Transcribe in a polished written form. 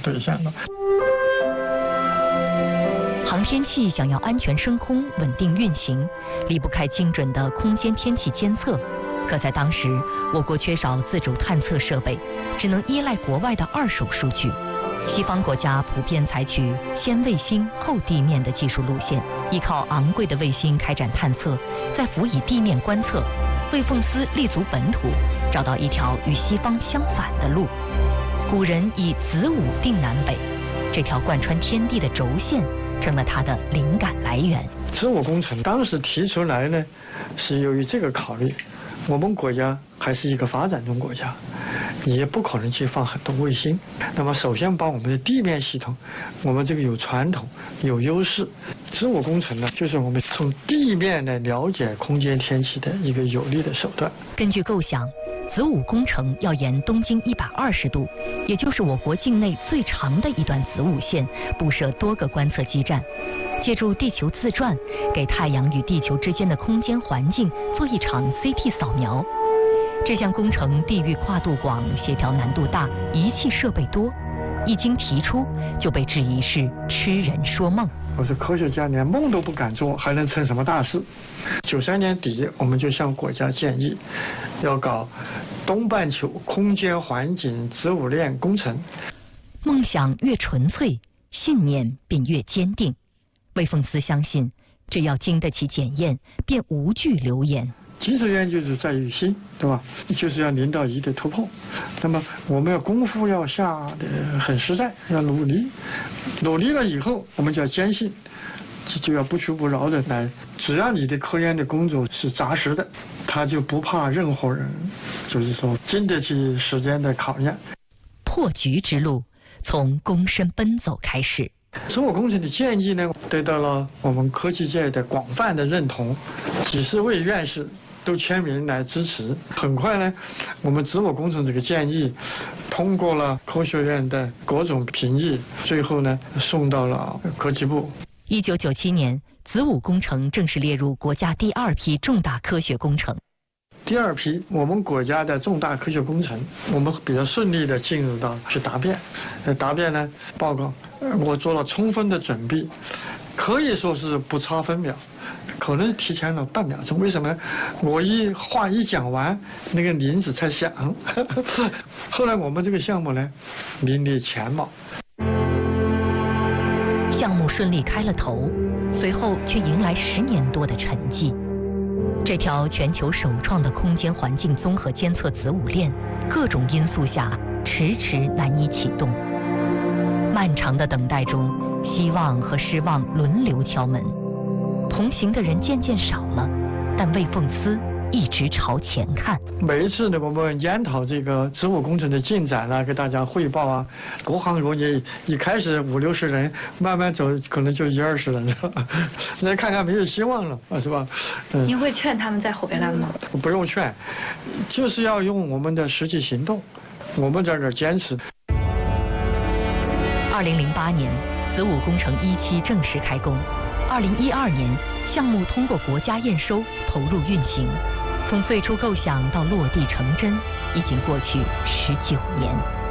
对象了。 航天器想要安全升空、稳定运行，离不开精准的空间天气监测。可在当时，我国缺少自主探测设备，只能依赖国外的二手数据。西方国家普遍采取先卫星后地面的技术路线，依靠昂贵的卫星开展探测，再辅以地面观测。魏凤思立足本土，找到一条与西方相反的路。古人以子午定南北，这条贯穿天地的轴线成了他的灵感来源。 子午工程当时提出来呢，是由于这个考虑，我们国家还是一个发展中国家，也不可能去放很多卫星。那么首先把我们的地面系统，我们这个有传统有优势。子午工程呢，就是我们从地面来了解空间天气的一个有力的手段。 根据构想，子午工程要沿东经120度，也就是我国境内最长的一段子午线，布设多个观测基站，借助地球自转，给太阳与地球之间的空间环境做一场 CT 扫描。这项工程地域跨度广，协调难度大，仪器设备多，一经提出就被质疑是痴人说梦。 我说科学家连梦都不敢做，还能成什么大事？93年底，我们就向国家建议，要搞东半球空间环境子午链工程。 梦想越纯粹，信念便越坚定。魏凤思相信，只要经得起检验，便无惧流言。 基础研究就是在于心，对吧？就是要0到1的突破。那么我们要功夫要下的很实在，要努力，努力了以后，我们就要坚信，就要不屈不挠的来。只要你的科研的工作是扎实的，他就不怕任何人，就是说经得起时间的考验。 破局之路从躬身奔走开始。 子午工程的建议呢，得到了我们科技界的广泛的认同，几十位院士都签名来支持。很快呢，我们子午工程这个建议通过了科学院的各种评议，最后呢送到了科技部。 1997年，子午工程正式列入国家第2批重大科学工程。 第2批我们国家的重大科学工程，我们比较顺利的进入到去答辩。答辩呢，报告我做了充分的准备，可以说是不差分秒，可能提前了半秒钟。为什么呢？我话一讲完，那个铃子才响。后来我们这个项目呢，名列前茅。 项目顺利开了头，随后却迎来10年多的沉寂。这条全球首创的空间环境综合监测子午链，各种因素下迟迟难以启动。漫长的等待中，希望和失望轮流敲门。同行的人渐渐少了，但魏凤思一直朝前看。 每一次呢，我们研讨这个子午工程的进展啊，给大家汇报啊，各行各业一开始50、60人，慢慢走可能就10、20人了，那看看没有希望了，是吧？ 您会劝他们再回来吗？ 不用劝，就是要用我们的实际行动，我们在这儿坚持。 2008年，子午工程1期正式开工。2012年，项目通过国家验收，投入运行。从最初构想到落地成真，已经过去19年。